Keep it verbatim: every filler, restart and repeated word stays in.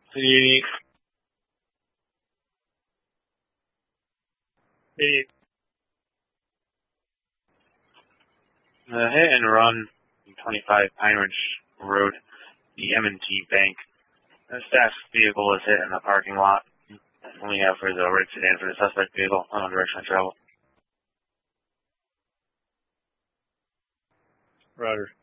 The, the, the hit and run twenty-five Pine Ridge Road, the M and T Bank. The staff vehicle was hit in the parking lot. We have for the red sedan for the suspect vehicle on direction of travel. Roger.